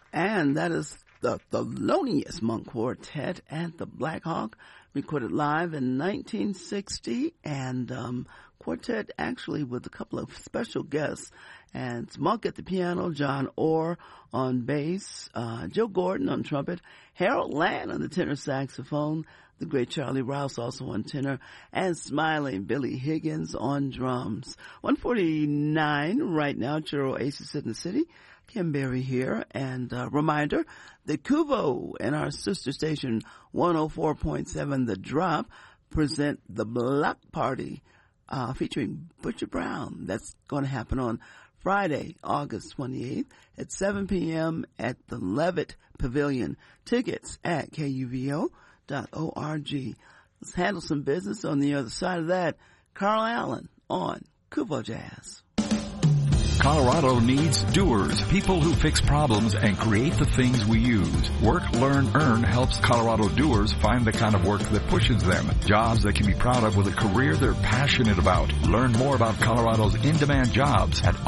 And that is the Thelonious Monk Quartet at the Black Hawk, recorded live in 1960, and quartet actually with a couple of special guests. And it's Monk at the piano, John Orr on bass, Joe Gordon on trumpet, Harold Land on the tenor saxophone, the great Charlie Rouse also on tenor, and smiling Billy Higgins on drums. 1:49 right now, Churro Oasis in the city. Kim Berry here, and reminder that Kuvo and our sister station 104.7 The Drop present the Block Party featuring Butcher Brown. That's going to happen on Friday, August 28th at 7 p.m. at the Levitt Pavilion. Tickets at KUVO.org. Let's handle some business on the other side of that. Carl Allen on Kuvo Jazz. Colorado needs doers, people who fix problems and create the things we use. Work, Learn, Earn helps Colorado doers find the kind of work that pushes them. Jobs they can be proud of with a career they're passionate about. Learn more about Colorado's in-demand jobs at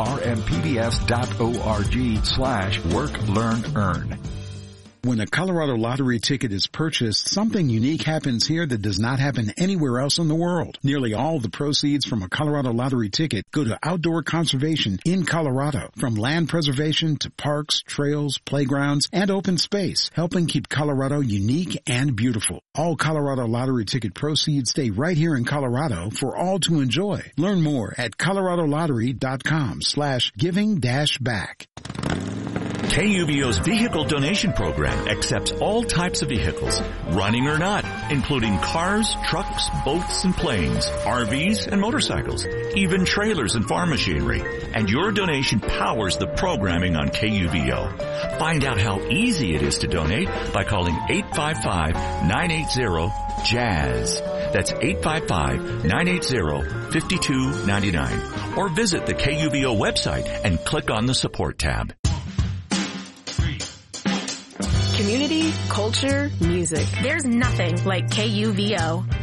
rmpbs.org/Work, Learn, Earn. When a Colorado lottery ticket is purchased, something unique happens here that does not happen anywhere else in the world. Nearly all the proceeds from a Colorado lottery ticket go to outdoor conservation in Colorado, from land preservation to parks, trails, playgrounds, and open space, helping keep Colorado unique and beautiful. All Colorado lottery ticket proceeds stay right here in Colorado for all to enjoy. Learn more at coloradolottery.com/giving-back. KUVO's vehicle donation program accepts all types of vehicles, running or not, including cars, trucks, boats, and planes, RVs, and motorcycles, even trailers and farm machinery. And your donation powers the programming on KUVO. Find out how easy it is to donate by calling 855-980-JAZZ. That's 855-980-5299. Or visit the KUVO website and click on the support tab. Community, culture, music. There's nothing like KUVO.